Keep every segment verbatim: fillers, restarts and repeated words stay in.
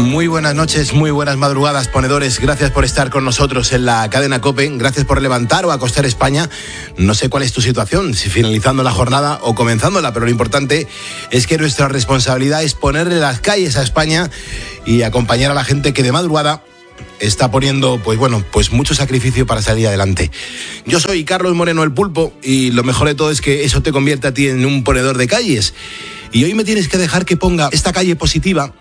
Muy buenas noches, muy buenas madrugadas, ponedores. Gracias por estar con nosotros en la cadena COPE. Gracias por levantar o acostar España. No sé cuál es tu situación, si finalizando la jornada o comenzándola, pero lo importante es que nuestra responsabilidad es ponerle las calles a España y acompañar a la gente que de madrugada está poniendo, pues bueno, pues mucho sacrificio para salir adelante. Yo soy Carlos Moreno, el Pulpo, y lo mejor de todo es que eso te convierte a ti en un ponedor de calles. Y hoy me tienes que dejar que ponga esta calle positiva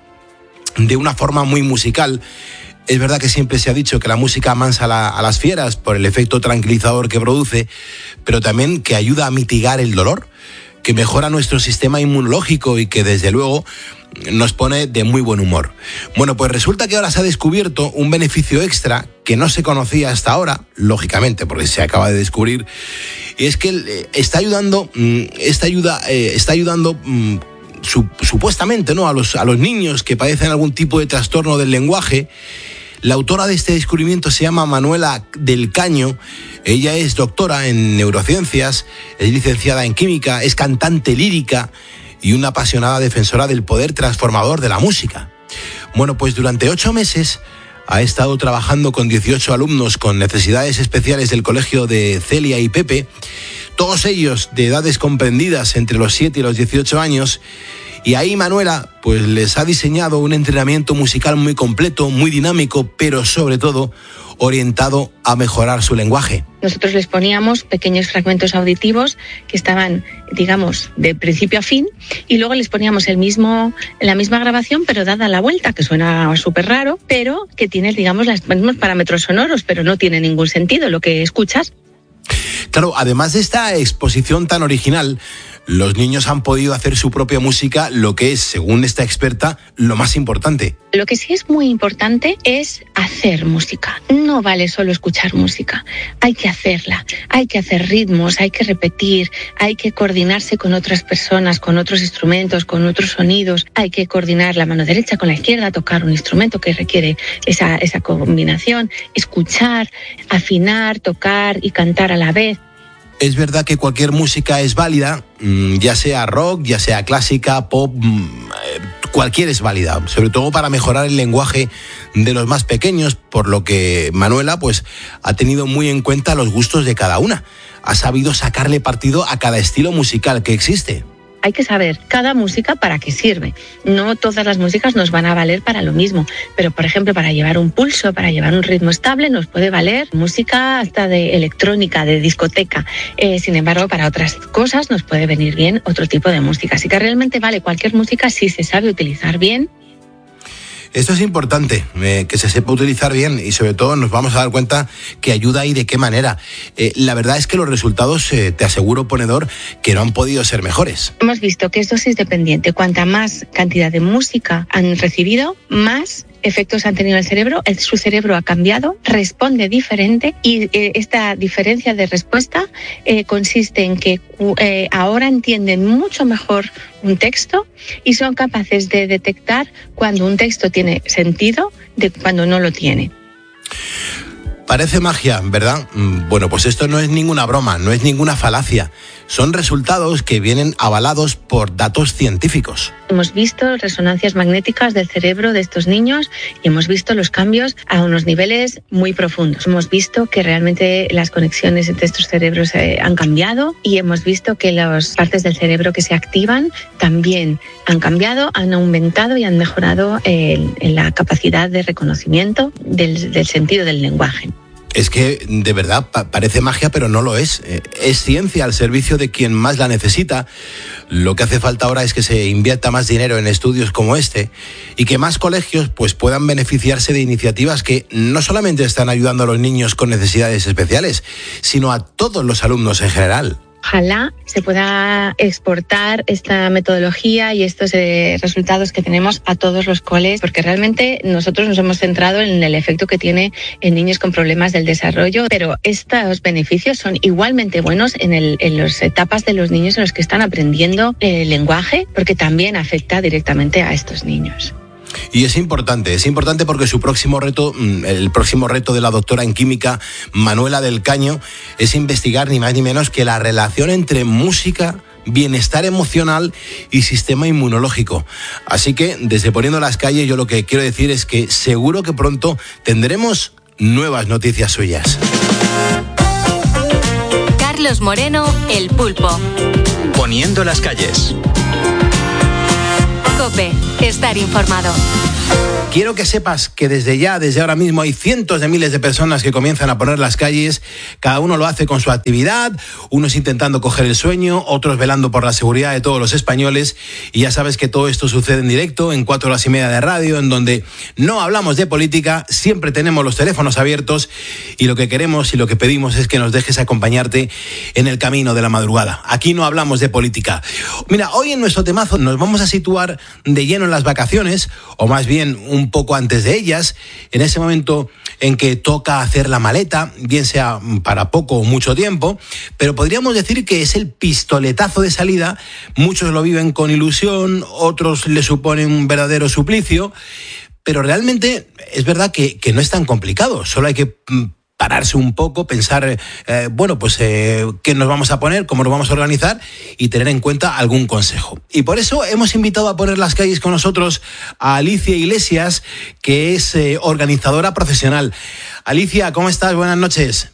de una forma muy musical. Es verdad que siempre se ha dicho que la música amansa la, a las fieras por el efecto tranquilizador que produce, pero también que ayuda a mitigar el dolor, que mejora nuestro sistema inmunológico y que desde luego nos pone de muy buen humor. Bueno, pues resulta que ahora se ha descubierto un beneficio extra que no se conocía hasta ahora, lógicamente, porque se acaba de descubrir, y es que está ayudando, esta ayuda, eh, está ayudando supuestamente, ¿no?, a los, a los niños que padecen algún tipo de trastorno del lenguaje. La autora de este descubrimiento se llama Manuela del Caño. Ella es doctora en neurociencias, es licenciada en química, es cantante lírica y una apasionada defensora del poder transformador de la música. Bueno, pues durante ocho meses ha estado trabajando con dieciocho alumnos con necesidades especiales del colegio de Celia y Pepe, todos ellos de edades comprendidas entre los siete y los dieciocho años, y ahí Manuela pues les ha diseñado un entrenamiento musical muy completo, muy dinámico, pero sobre todo orientado a mejorar su lenguaje. Nosotros les poníamos pequeños fragmentos auditivos que estaban, digamos, de principio a fin, y luego les poníamos el mismo, la misma grabación, pero dada la vuelta, que suena súper raro, pero que tiene, digamos, los mismos parámetros sonoros, pero no tiene ningún sentido lo que escuchas. Claro, además de esta exposición tan original, los niños han podido hacer su propia música, lo que es, según esta experta, lo más importante. Lo que sí es muy importante es hacer música. No vale solo escuchar música, hay que hacerla, hay que hacer ritmos, hay que repetir, hay que coordinarse con otras personas, con otros instrumentos, con otros sonidos, hay que coordinar la mano derecha con la izquierda, tocar un instrumento que requiere esa, esa combinación, escuchar, afinar, tocar y cantar a la vez. Es verdad que cualquier música es válida, ya sea rock, ya sea clásica, pop, cualquiera es válida, sobre todo para mejorar el lenguaje de los más pequeños, por lo que Manuela pues ha tenido muy en cuenta los gustos de cada una. Ha sabido sacarle partido a cada estilo musical que existe. Hay que saber cada música para qué sirve. No todas las músicas nos van a valer para lo mismo, pero por ejemplo para llevar un pulso, para llevar un ritmo estable nos puede valer música hasta de electrónica, de discoteca. Eh, sin embargo, para otras cosas nos puede venir bien otro tipo de música. Así que realmente vale cualquier música si se sabe utilizar bien. Esto es importante, eh, que se sepa utilizar bien, y sobre todo nos vamos a dar cuenta que ayuda y de qué manera. Eh, la verdad es que los resultados, eh, te aseguro, ponedor, que no han podido ser mejores. Hemos visto que es dosis dependiente. Cuanta más cantidad de música han recibido, más efectos han tenido en el cerebro, el, su cerebro ha cambiado, responde diferente, y eh, esta diferencia de respuesta eh, consiste en que eh, ahora entienden mucho mejor un texto y son capaces de detectar cuando un texto tiene sentido de cuando no lo tiene. Parece magia, ¿verdad? Bueno, pues esto no es ninguna broma, no es ninguna falacia. Son resultados que vienen avalados por datos científicos. Hemos visto resonancias magnéticas del cerebro de estos niños y hemos visto los cambios a unos niveles muy profundos. Hemos visto que realmente las conexiones entre estos cerebros eh, han cambiado, y hemos visto que las partes del cerebro que se activan también han cambiado, han aumentado y han mejorado eh, en la capacidad de reconocimiento del, del sentido del lenguaje. Es que, de verdad, pa- parece magia, pero no lo es. Eh, es ciencia al servicio de quien más la necesita. Lo que hace falta ahora es que se invierta más dinero en estudios como este y que más colegios pues, puedan beneficiarse de iniciativas que no solamente están ayudando a los niños con necesidades especiales, sino a todos los alumnos en general. Ojalá se pueda exportar esta metodología y estos eh, resultados que tenemos a todos los coles, porque realmente nosotros nos hemos centrado en el efecto que tiene en niños con problemas del desarrollo, pero estos beneficios son igualmente buenos en, el, en las etapas de los niños en los que están aprendiendo el lenguaje, porque también afecta directamente a estos niños. Y es importante, es importante porque su próximo reto, el próximo reto de la doctora en química, Manuela del Caño, es investigar ni más ni menos que la relación entre música, bienestar emocional y sistema inmunológico. Así que desde Poniendo las Calles yo lo que quiero decir es que seguro que pronto tendremos nuevas noticias suyas. Carlos Moreno, El Pulpo. Poniendo las Calles. COPE, estar informado. Quiero que sepas que desde ya, desde ahora mismo, hay cientos de miles de personas que comienzan a poner las calles. Cada uno lo hace con su actividad, unos intentando coger el sueño, otros velando por la seguridad de todos los españoles. Y ya sabes que todo esto sucede en directo, en cuatro horas y media de radio, en donde no hablamos de política, siempre tenemos los teléfonos abiertos y lo que queremos y lo que pedimos es que nos dejes acompañarte en el camino de la madrugada. Aquí no hablamos de política. Mira, hoy en nuestro temazo nos vamos a situar de lleno en las vacaciones, o más bien un un poco antes de ellas, en ese momento en que toca hacer la maleta, bien sea para poco o mucho tiempo, pero podríamos decir que es el pistoletazo de salida. Muchos lo viven con ilusión, otros le suponen un verdadero suplicio, pero realmente es verdad que, que no es tan complicado, solo hay que pararse un poco, pensar, eh, bueno, pues eh, qué nos vamos a poner, cómo nos vamos a organizar y tener en cuenta algún consejo. Y por eso hemos invitado a poner las calles con nosotros a Alicia Iglesias, que es eh, organizadora profesional. Alicia, ¿cómo estás? Buenas noches.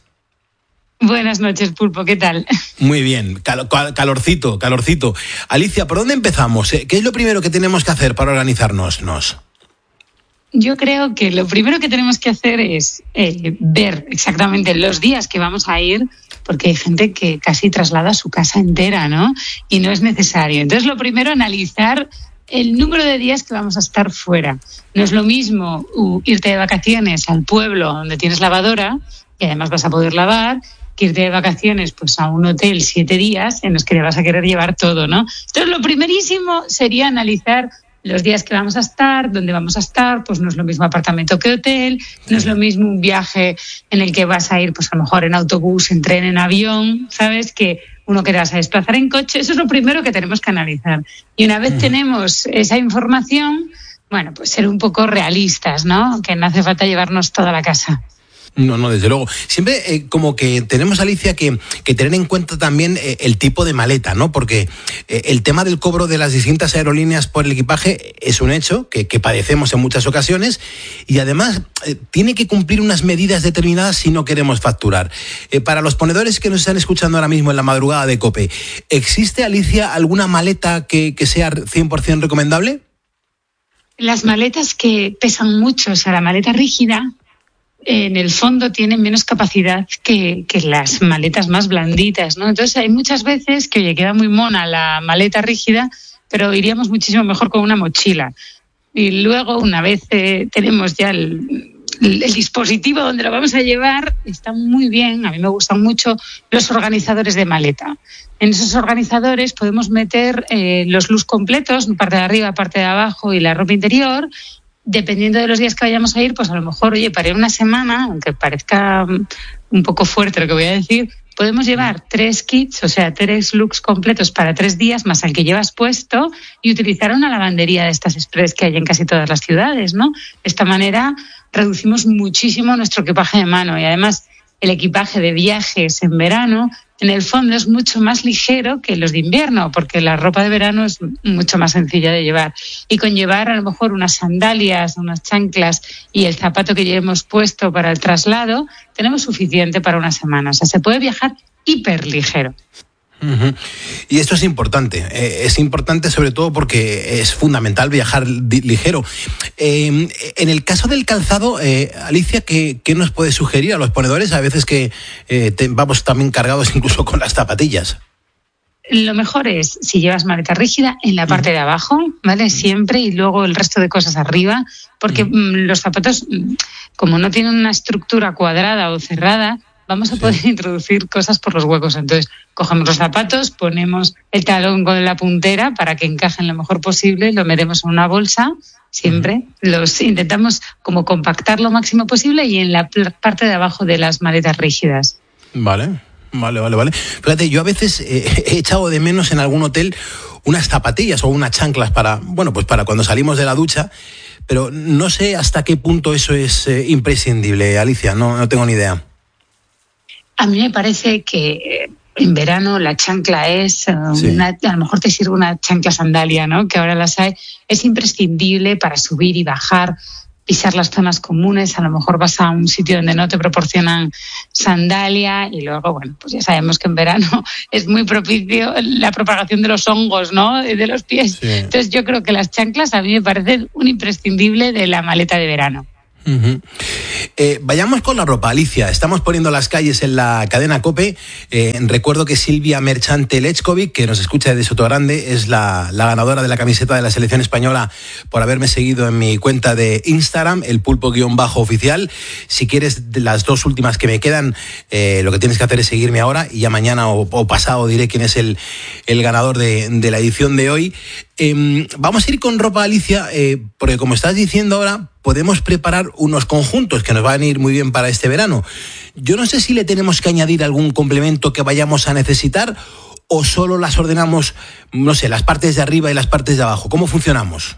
Buenas noches, Pulpo, ¿qué tal? Muy bien, cal- cal- calorcito, calorcito. Alicia, ¿por dónde empezamos? ¿Qué es lo primero que tenemos que hacer para organizarnos? Nos? Yo creo que lo primero que tenemos que hacer es eh, ver exactamente los días que vamos a ir, porque hay gente que casi traslada su casa entera, ¿no? Y no es necesario. Entonces, lo primero, analizar el número de días que vamos a estar fuera. No es lo mismo uh, irte de vacaciones al pueblo donde tienes lavadora, y además vas a poder lavar, que irte de vacaciones pues, a un hotel siete días en los que le vas a querer llevar todo, ¿no? Entonces, lo primerísimo sería analizar los días que vamos a estar, dónde vamos a estar, pues no es lo mismo apartamento que hotel, no es lo mismo un viaje en el que vas a ir, pues a lo mejor en autobús, en tren, en avión, ¿sabes? Que uno que te vas a desplazar en coche. Eso es lo primero que tenemos que analizar. Y una vez tenemos esa información, bueno, pues ser un poco realistas, ¿no? Que no hace falta llevarnos toda la casa. No, no, desde luego. Siempre eh, como que tenemos, Alicia, que, que tener en cuenta también eh, el tipo de maleta, ¿no? Porque eh, el tema del cobro de las distintas aerolíneas por el equipaje es un hecho que, que padecemos en muchas ocasiones y además eh, tiene que cumplir unas medidas determinadas si no queremos facturar. Eh, para los ponedores que nos están escuchando ahora mismo en la madrugada de COPE, ¿existe, Alicia, alguna maleta que, que sea cien por ciento recomendable? Las maletas que pesan mucho, o sea, la maleta rígida, en el fondo tienen menos capacidad que, que las maletas más blanditas, ¿no? Entonces hay muchas veces que, oye, queda muy mona la maleta rígida, pero iríamos muchísimo mejor con una mochila. Y luego, una vez eh, tenemos ya el, el, el dispositivo donde lo vamos a llevar, están muy bien, a mí me gustan mucho los organizadores de maleta. En esos organizadores podemos meter eh, los looks completos, parte de arriba, parte de abajo y la ropa interior. Dependiendo de los días que vayamos a ir, pues a lo mejor, oye, para ir una semana, aunque parezca un poco fuerte lo que voy a decir, podemos llevar tres kits, o sea, tres looks completos para tres días, más al que llevas puesto, y utilizar una lavandería de estas express que hay en casi todas las ciudades, ¿no? De esta manera reducimos muchísimo nuestro equipaje de mano y además el equipaje de viajes en verano, en el fondo es mucho más ligero que los de invierno, porque la ropa de verano es mucho más sencilla de llevar. Y con llevar a lo mejor unas sandalias, unas chanclas y el zapato que llevemos puesto para el traslado, tenemos suficiente para una semana. O sea, se puede viajar hiper ligero. Uh-huh. Y esto es importante, eh, es importante sobre todo porque es fundamental viajar di- ligero. Eh, en el caso del calzado, eh, Alicia, ¿qué, ¿qué nos puede sugerir a los ponedores? A veces que eh, te, vamos también cargados incluso con las zapatillas. Lo mejor es, si llevas maleta rígida, en la parte de abajo, ¿vale? Siempre, y luego el resto de cosas arriba, porque uh-huh. mmm, los zapatos, como no tienen una estructura cuadrada o cerrada, vamos a poder sí. introducir cosas por los huecos. Entonces, cogemos los zapatos, ponemos el talón con la puntera para que encajen lo mejor posible, lo metemos en una bolsa, siempre. Uh-huh. Los intentamos como compactar lo máximo posible y en la parte de abajo de las maletas rígidas. Vale, vale, vale, vale. Fíjate, yo a veces eh, he echado de menos en algún hotel unas zapatillas o unas chanclas para, bueno, pues para cuando salimos de la ducha, pero no sé hasta qué punto eso es eh, imprescindible, Alicia, no, no tengo ni idea. A mí me parece que en verano la chancla es, uh, sí. una, a lo mejor te sirve una chancla sandalia, ¿no? Que ahora las hay, es imprescindible para subir y bajar, pisar las zonas comunes. A lo mejor vas a un sitio donde no te proporcionan sandalia y luego, bueno, pues ya sabemos que en verano es muy propicio la propagación de los hongos, ¿no? De los pies. Sí. Entonces yo creo que las chanclas a mí me parecen un imprescindible de la maleta de verano. Uh-huh. Eh, vayamos con la ropa, Alicia. Estamos poniendo las calles en la cadena COPE. Eh, recuerdo que Silvia Merchante Lechkovic, que nos escucha desde Sotogrande, es la, la ganadora de la camiseta de la selección española por haberme seguido en mi cuenta de Instagram, el pulpo-oficial. Si quieres, de las dos últimas que me quedan, eh, lo que tienes que hacer es seguirme ahora y ya mañana o, o pasado diré quién es el, el ganador de, de la edición de hoy. Eh, vamos a ir con ropa, Alicia, eh, porque como estás diciendo ahora, podemos preparar unos conjuntos que nos van a ir muy bien para este verano. Yo no sé si le tenemos que añadir algún complemento que vayamos a necesitar o solo las ordenamos, no sé, las partes de arriba y las partes de abajo. ¿Cómo funcionamos?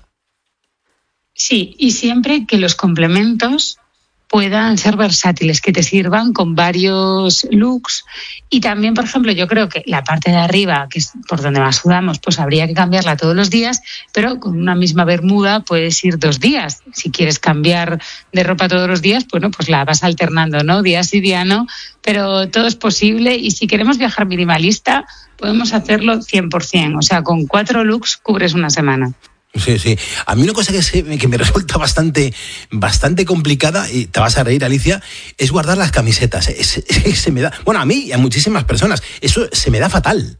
Sí, y siempre que los complementos puedan ser versátiles, que te sirvan con varios looks. Y también, por ejemplo, yo creo que la parte de arriba, que es por donde más sudamos, pues habría que cambiarla todos los días, pero con una misma bermuda puedes ir dos días. Si quieres cambiar de ropa todos los días, bueno, pues la vas alternando, ¿no? Día sí, día no, pero todo es posible. Y si queremos viajar minimalista, podemos hacerlo cien por ciento. O sea, con cuatro looks cubres una semana. Sí, sí. A mí una cosa que, se, que me resulta bastante, bastante complicada, y te vas a reír, Alicia, es guardar las camisetas. Es, es, se me da, bueno, a mí y a muchísimas personas, eso se me da fatal.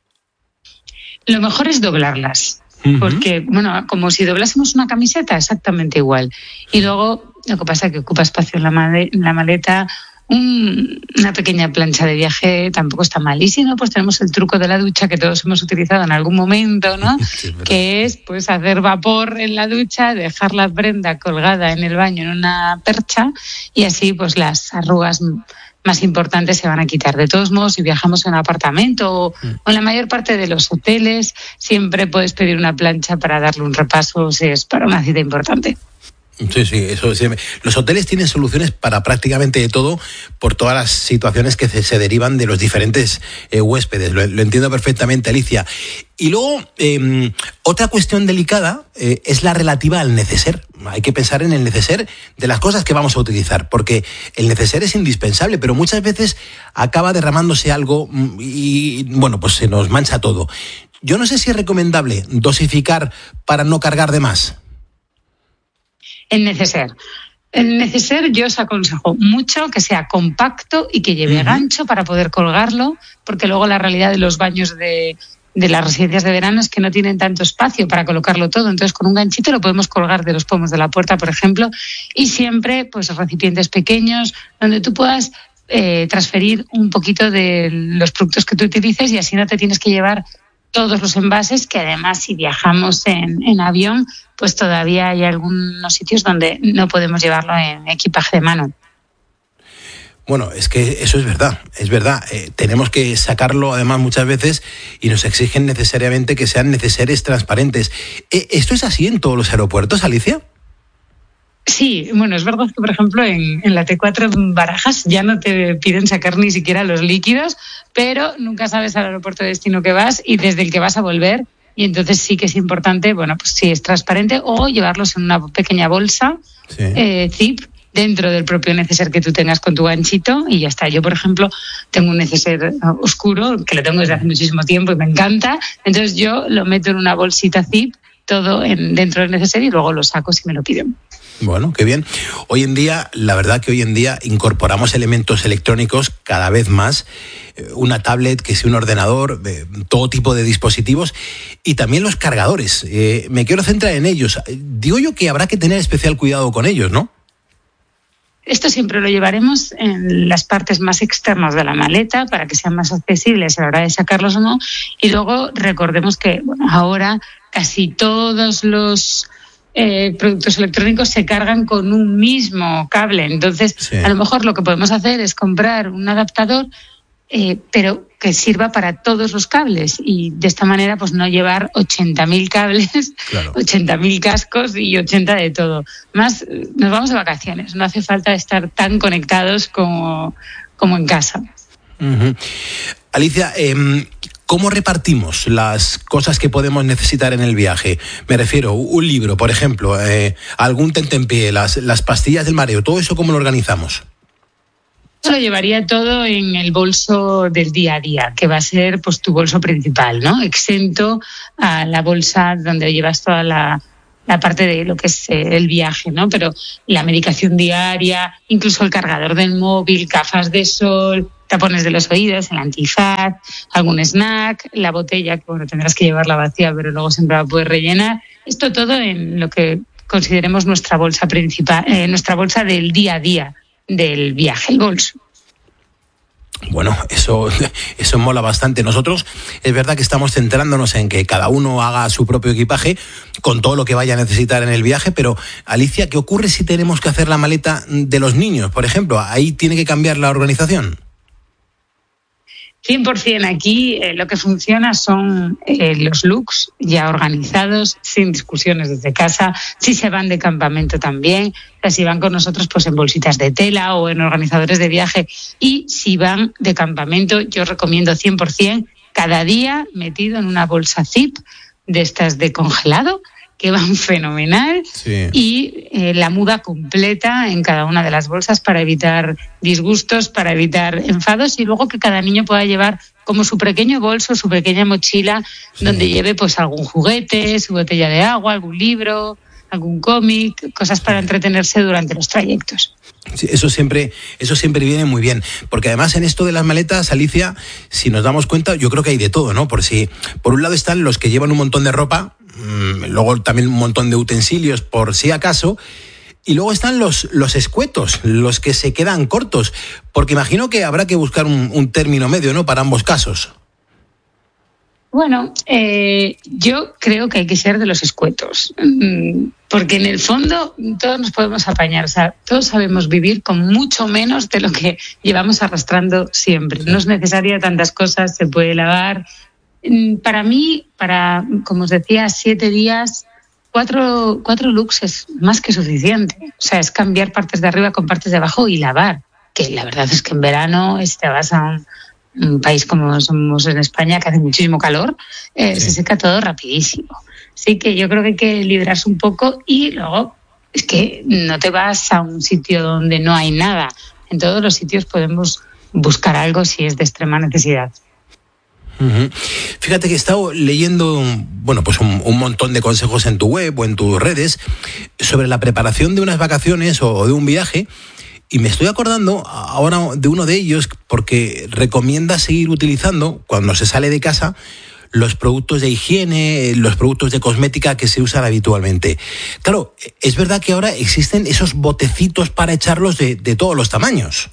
Lo mejor es doblarlas. Uh-huh. Porque, bueno, como si doblásemos una camiseta, exactamente igual. Y luego, lo que pasa es que ocupa espacio en la, male, en la maleta. Un, una pequeña plancha de viaje tampoco está mal. Y si no, pues tenemos el truco de la ducha que todos hemos utilizado en algún momento, ¿no? Sí, que es pues hacer vapor en la ducha, dejar la prenda colgada en el baño en una percha y así pues las arrugas más importantes se van a quitar. De todos modos, si viajamos en un apartamento o, mm. o en la mayor parte de los hoteles, siempre puedes pedir una plancha para darle un repaso si es para una cita importante. Sí, sí, eso sí. Los hoteles tienen soluciones para prácticamente de todo por todas las situaciones que se, se derivan de los diferentes eh, huéspedes. Lo, lo entiendo perfectamente, Alicia. Y luego, eh, otra cuestión delicada eh, es la relativa al neceser. Hay que pensar en el neceser de las cosas que vamos a utilizar, porque el neceser es indispensable, pero muchas veces acaba derramándose algo y, bueno, pues se nos mancha todo. Yo no sé si es recomendable dosificar para no cargar de más. El neceser. El neceser yo os aconsejo mucho que sea compacto y que lleve uh-huh. gancho para poder colgarlo, porque luego la realidad de los baños de, de las residencias de verano es que no tienen tanto espacio para colocarlo todo. Entonces con un ganchito lo podemos colgar de los pomos de la puerta, por ejemplo, y siempre pues recipientes pequeños donde tú puedas eh, transferir un poquito de los productos que tú utilices y así no te tienes que llevar todos los envases, que además si viajamos en, en avión, pues todavía hay algunos sitios donde no podemos llevarlo en equipaje de mano. Bueno, es que eso es verdad, es verdad. Eh, tenemos que sacarlo además muchas veces y nos exigen necesariamente que sean neceseres transparentes. Eh, ¿Esto es así en todos los aeropuertos, Alicia? Sí, bueno, es verdad que, por ejemplo, en, en la T cuatro en Barajas ya no te piden sacar ni siquiera los líquidos, pero nunca sabes al aeropuerto de destino que vas y desde el que vas a volver. Y entonces sí que es importante, bueno, pues si es transparente o llevarlos en una pequeña bolsa, sí. eh, zip, dentro del propio neceser que tú tengas con tu ganchito y ya está. Yo, por ejemplo, tengo un neceser oscuro que lo tengo desde hace muchísimo tiempo y me encanta. Entonces yo lo meto en una bolsita zip, todo en, dentro del neceser y luego lo saco si me lo piden. Bueno, qué bien. Hoy en día, la verdad que hoy en día incorporamos elementos electrónicos cada vez más, una tablet, que sea un ordenador, todo tipo de dispositivos y también los cargadores. Eh, me quiero centrar en ellos. Digo yo que habrá que tener especial cuidado con ellos, ¿no? Esto siempre lo llevaremos en las partes más externas de la maleta para que sean más accesibles a la hora de sacarlos o no. Y luego recordemos que bueno, ahora casi todos los eh, productos electrónicos se cargan con un mismo cable. Entonces, sí. a lo mejor lo que podemos hacer es comprar un adaptador, eh, pero que sirva para todos los cables y de esta manera pues no llevar ochenta mil cables, claro. ochenta mil cascos y ochenta de todo. Más nos vamos de vacaciones, no hace falta estar tan conectados como, como en casa. Uh-huh. Alicia, eh, ¿cómo repartimos las cosas que podemos necesitar en el viaje? Me refiero, un libro, por ejemplo, eh, algún tentempié, las, las pastillas del mareo, todo eso, ¿cómo lo organizamos? Lo llevaría todo en el bolso del día a día, que va a ser pues tu bolso principal, ¿no? Exento a la bolsa donde llevas toda la, la parte de lo que es eh, el viaje, ¿no? Pero la medicación diaria, incluso el cargador del móvil, gafas de sol, tapones de los oídos, el antifaz, algún snack, la botella, que bueno, tendrás que llevarla vacía, pero luego siempre la puedes rellenar. Esto todo en lo que consideremos nuestra bolsa principal, eh, nuestra bolsa del día a día del viaje, el bolso. Bueno, eso, eso mola bastante. Nosotros es verdad que estamos centrándonos en que cada uno haga su propio equipaje con todo lo que vaya a necesitar en el viaje, pero Alicia, ¿qué ocurre si tenemos que hacer la maleta de los niños, por ejemplo? ¿Ahí tiene que cambiar la organización? cien por ciento aquí eh, lo que funciona son eh, los looks ya organizados, sin discusiones desde casa. Si se van de campamento también, o sea, si van con nosotros pues en bolsitas de tela o en organizadores de viaje. Y si van de campamento, yo recomiendo cien por ciento cada día metido en una bolsa zip de estas de congelado, que van fenomenal, sí. Y eh, la muda completa en cada una de las bolsas para evitar disgustos, para evitar enfados, y luego que cada niño pueda llevar como su pequeño bolso, su pequeña mochila, sí, donde lleve pues algún juguete, su botella de agua, algún libro, algún cómic, cosas para entretenerse durante los trayectos. Sí, eso siempre, eso siempre viene muy bien, porque además en esto de las maletas, Alicia, si nos damos cuenta, yo creo que hay de todo, ¿no? Por si, por un lado están los que llevan un montón de ropa, mmm, luego también un montón de utensilios por si acaso, y luego están los, los escuetos, los que se quedan cortos, porque imagino que habrá que buscar un, un término medio, ¿no? Para ambos casos. Bueno, eh, yo creo que hay que ser de los escuetos, porque en el fondo todos nos podemos apañar, o sea, todos sabemos vivir con mucho menos de lo que llevamos arrastrando siempre. No es necesaria tantas cosas, se puede lavar. Para mí, para, como os decía, siete días, cuatro, cuatro looks es más que suficiente. O sea, es cambiar partes de arriba con partes de abajo y lavar, que la verdad es que en verano si te vas a un... un país como somos en España, que hace muchísimo calor, eh, sí. se seca todo rapidísimo. Así que yo creo que hay que librarse un poco y luego es que no te vas a un sitio donde no hay nada. En todos los sitios podemos buscar algo si es de extrema necesidad. Uh-huh. Fíjate que he estado leyendo bueno, pues un, un montón de consejos en tu web o en tus redes sobre la preparación de unas vacaciones o de un viaje. Y me estoy acordando ahora de uno de ellos porque recomienda seguir utilizando, cuando se sale de casa, los productos de higiene, los productos de cosmética que se usan habitualmente. Claro, es verdad que ahora existen esos botecitos para echarlos de, de todos los tamaños.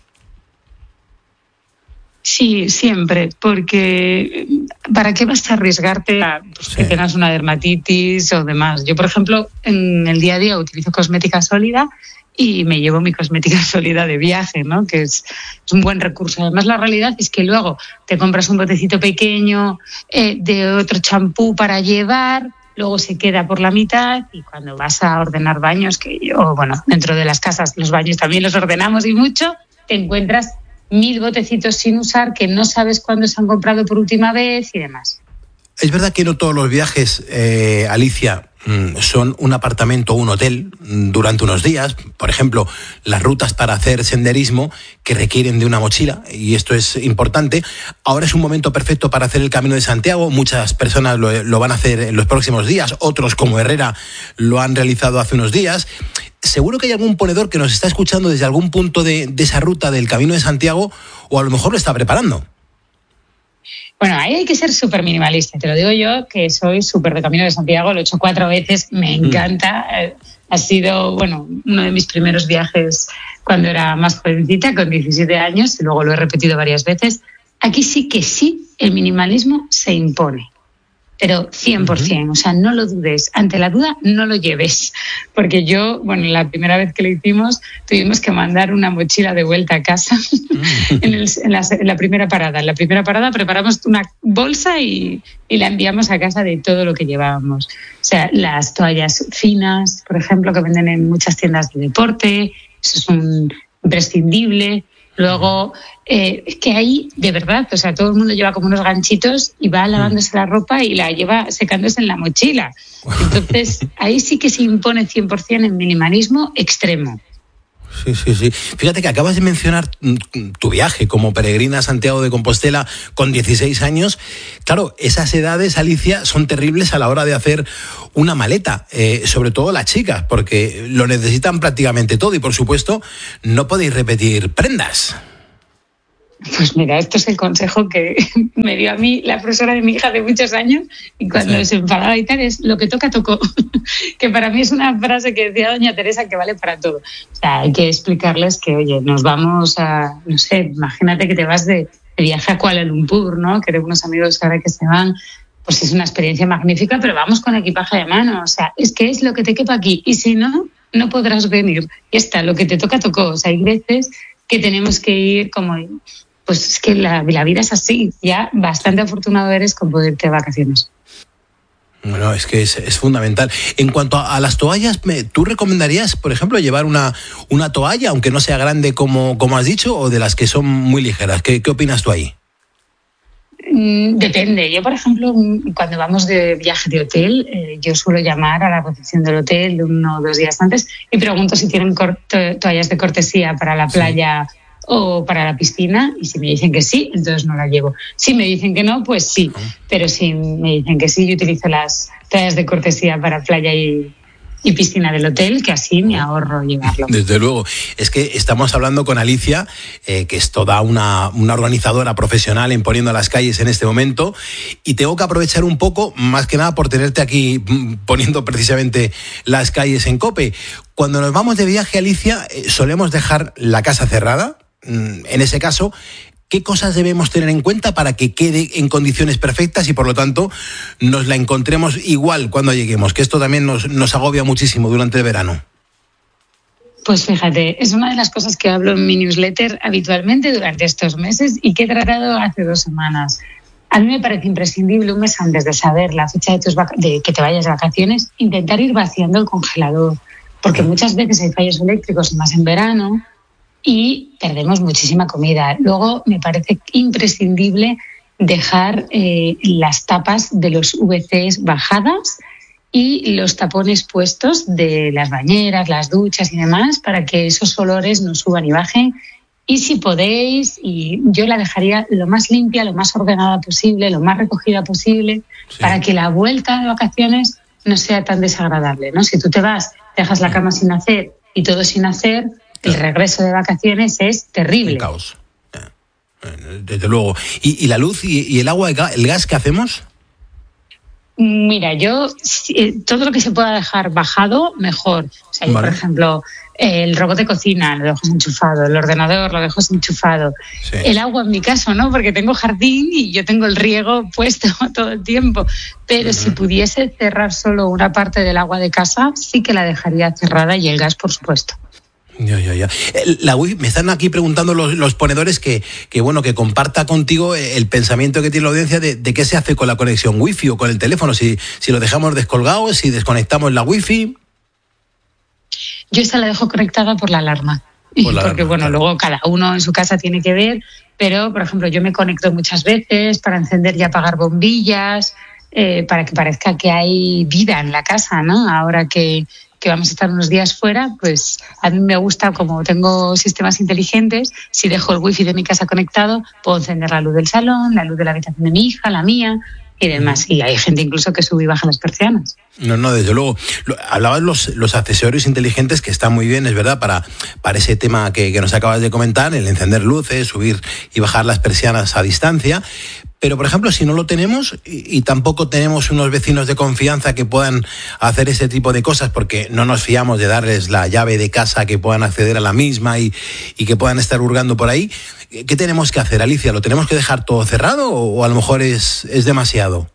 Sí, siempre, porque ¿para qué vas a arriesgarte a pues, sí. que tengas una dermatitis o demás? Yo, por ejemplo, en el día a día utilizo cosmética sólida y me llevo mi cosmética sólida de viaje, ¿no? Que es, es un buen recurso. Además, la realidad es que luego te compras un botecito pequeño eh, de otro champú para llevar, luego se queda por la mitad y cuando vas a ordenar baños, que yo, bueno, dentro de las casas los baños también los ordenamos y mucho, te encuentras mil botecitos sin usar que no sabes cuándo se han comprado por última vez y demás. Es verdad que no todos los viajes, eh, Alicia, son un apartamento o un hotel durante unos días. Por ejemplo, las rutas para hacer senderismo que requieren de una mochila, y esto es importante. Ahora es un momento perfecto para hacer el Camino de Santiago. Muchas personas lo, lo van a hacer en los próximos días, otros como Herrera lo han realizado hace unos días. Seguro que hay algún ponedor que nos está escuchando desde algún punto de, de esa ruta del Camino de Santiago, o a lo mejor lo está preparando. Bueno, ahí hay que ser súper minimalista, te lo digo yo, que soy súper de Camino de Santiago, lo he hecho cuatro veces, me encanta. Mm. Ha sido, bueno, uno de mis primeros viajes cuando era más jovencita, con diecisiete años, y luego lo he repetido varias veces. Aquí sí que sí, el minimalismo se impone, pero cien por ciento, uh-huh. O sea, no lo dudes, ante la duda no lo lleves, porque yo, bueno, la primera vez que lo hicimos tuvimos que mandar una mochila de vuelta a casa uh-huh. en, el, en, la, en la primera parada. En la primera parada preparamos una bolsa y, y la enviamos a casa de todo lo que llevábamos. O sea, las toallas finas, por ejemplo, que venden en muchas tiendas de deporte, eso es un imprescindible. Luego, eh, es que ahí, de verdad, o sea, todo el mundo lleva como unos ganchitos y va lavándose la ropa y la lleva secándose en la mochila. Entonces, ahí sí que se impone cien por ciento en minimalismo extremo. Sí, sí, sí. Fíjate que acabas de mencionar tu viaje como peregrina a Santiago de Compostela con dieciséis años. Claro, esas edades, Alicia, son terribles a la hora de hacer una maleta, eh, sobre todo las chicas, porque lo necesitan prácticamente todo y, por supuesto, no podéis repetir prendas. Pues mira, esto es el consejo que me dio a mí la profesora de mi hija de muchos años y cuando sí. se enfadaba y tal, es lo que toca, tocó. Que para mí es una frase que decía doña Teresa que vale para todo. O sea, hay que explicarles que, oye, nos vamos a, no sé, imagínate que te vas de, de viaje a Kuala Lumpur, ¿no? Que tengo unos amigos ahora que se van, pues es una experiencia magnífica, pero vamos con equipaje de mano. O sea, es que es lo que te quepa aquí y si no, no podrás venir. Y está, lo que te toca, tocó. O sea, hay veces que tenemos que ir como... Pues es que la, la vida es así. Ya bastante afortunado eres con poder irte de vacaciones. Bueno, es que es, es fundamental. En cuanto a, a las toallas, me, ¿tú recomendarías, por ejemplo, llevar una, una toalla, aunque no sea grande como, como has dicho, o de las que son muy ligeras? ¿Qué, qué opinas tú ahí? Mm, depende. Yo, por ejemplo, cuando vamos de viaje de hotel, eh, yo suelo llamar a la recepción del hotel uno o dos días antes y pregunto si tienen cor- to- toallas de cortesía para la playa. Sí. O para la piscina, y si me dicen que sí, entonces no la llevo. Si me dicen que no, pues sí, pero si me dicen que sí, yo utilizo las toallas de cortesía para playa y, y piscina del hotel, que así me ahorro llevarlo. Desde luego. Es que estamos hablando con Alicia, eh, que es toda una, una organizadora profesional en Poniendo las Calles en este momento, y tengo que aprovechar un poco, más que nada por tenerte aquí poniendo precisamente las calles en COPE. Cuando nos vamos de viaje, Alicia, eh, solemos dejar la casa cerrada. En ese caso, ¿qué cosas debemos tener en cuenta para que quede en condiciones perfectas y por lo tanto nos la encontremos igual cuando lleguemos? Que esto también nos, nos agobia muchísimo durante el verano. Pues fíjate, es una de las cosas que hablo en mi newsletter habitualmente durante estos meses y que he tratado hace dos semanas. A mí me parece imprescindible un mes antes de saber la fecha de, tus vac- de que te vayas de vacaciones, intentar ir vaciando el congelador, porque muchas veces hay fallos eléctricos, más en verano, y perdemos muchísima comida. Luego me parece imprescindible dejar eh, las tapas de los V Cs bajadas y los tapones puestos de las bañeras, las duchas y demás para que esos olores no suban y bajen. Y si podéis, y yo la dejaría lo más limpia, lo más ordenada posible, lo más recogida posible, sí. Para que la vuelta de vacaciones no sea tan desagradable, ¿no? Si tú te vas, dejas la cama sin hacer y todo sin hacer, el regreso de vacaciones es terrible. Un caos. Desde luego. ¿Y, y la luz y, y el agua, el gas, qué hacemos? Mira, yo todo lo que se pueda dejar bajado, mejor. O sea, yo, vale. Por ejemplo, el robot de cocina lo dejo enchufado, el ordenador lo dejo enchufado. Sí. El agua en mi caso, ¿no? Porque tengo jardín y yo tengo el riego puesto todo el tiempo. Pero uh-huh. Si pudiese cerrar solo una parte del agua de casa, sí que la dejaría cerrada y el gas, por supuesto. Ya, ya, ya. La wifi, me están aquí preguntando los, los ponedores que, que, bueno, que comparta contigo el pensamiento que tiene la audiencia de, de qué se hace con la conexión wifi o con el teléfono, si, si lo dejamos descolgado, si desconectamos la wifi. Yo esta la dejo conectada por la alarma. Por la porque, alarma, bueno, claro. Luego cada uno en su casa tiene que ver, pero, por ejemplo, yo me conecto muchas veces para encender y apagar bombillas, eh, para que parezca que hay vida en la casa, ¿no? Ahora que... que vamos a estar unos días fuera, pues a mí me gusta, como tengo sistemas inteligentes, si dejo el wifi de mi casa conectado, puedo encender la luz del salón, la luz de la habitación de mi hija, la mía y demás. Y hay gente incluso que sube y baja las persianas. No, no, desde luego. Hablabas los, los accesorios inteligentes que están muy bien, es verdad, para, para ese tema que, que nos acabas de comentar, el encender luces, subir y bajar las persianas a distancia. Pero, por ejemplo, si no lo tenemos y, y tampoco tenemos unos vecinos de confianza que puedan hacer ese tipo de cosas porque no nos fiamos de darles la llave de casa, que puedan acceder a la misma y, y que puedan estar hurgando por ahí, ¿qué tenemos que hacer, Alicia? ¿Lo tenemos que dejar todo cerrado o, o a lo mejor es, es demasiado?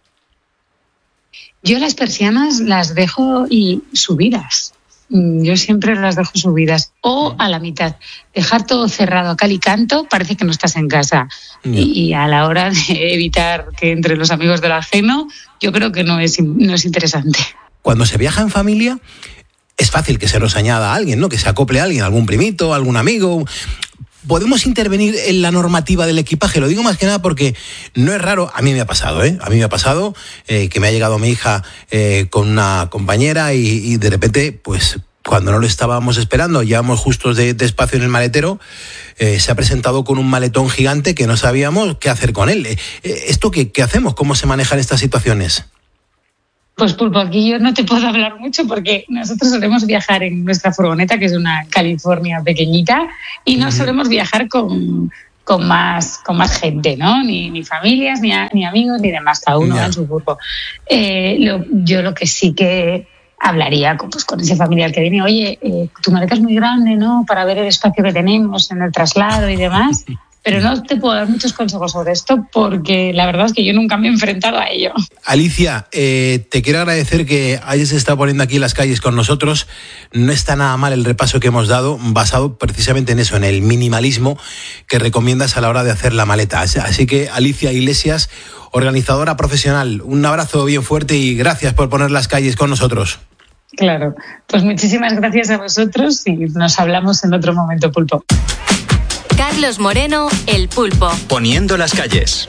Yo las persianas las dejo y subidas. Yo siempre las dejo subidas o a la mitad. Dejar todo cerrado a cal y canto parece que no estás en casa. Yeah. Y a la hora de evitar que entre los amigos del ajeno, yo creo que no es, no es interesante. Cuando se viaja en familia, es fácil que se nos añada a alguien, ¿no? Que se acople a alguien, algún primito, algún amigo. ¿podemos intervenir en la normativa del equipaje? Lo digo más que nada porque no es raro, a mí me ha pasado, ¿eh? A mí me ha pasado eh, que me ha llegado mi hija eh, con una compañera y, y de repente, pues cuando no lo estábamos esperando, llevamos justos de, de espacio en el maletero, eh, se ha presentado con un maletón gigante que no sabíamos qué hacer con él. Eh, ¿Esto qué, qué hacemos? ¿Cómo se manejan estas situaciones? Pues Pulpo, aquí yo no te puedo hablar mucho porque nosotros solemos viajar en nuestra furgoneta, que es una California pequeñita, y no solemos viajar con, con, más, con más gente, ¿no? Ni, ni familias, ni, a, ni amigos, ni demás, cada uno yeah. en su grupo. Eh, lo, yo lo que sí que hablaría con, pues, con ese familiar que viene, oye, eh, tu maleta es muy grande, ¿no? Para ver el espacio que tenemos en el traslado y demás. Pero no te puedo dar muchos consejos sobre esto porque la verdad es que yo nunca me he enfrentado a ello. Alicia, eh, te quiero agradecer que hayas estado poniendo aquí las calles con nosotros. No está nada mal el repaso que hemos dado, basado precisamente en eso, en el minimalismo que recomiendas a la hora de hacer la maleta. Así que, Alicia Iglesias, organizadora profesional, un abrazo bien fuerte y gracias por poner las calles con nosotros. Claro, pues muchísimas gracias a vosotros y nos hablamos en otro momento, Pulpo. Carlos Moreno, El Pulpo. Poniendo las calles.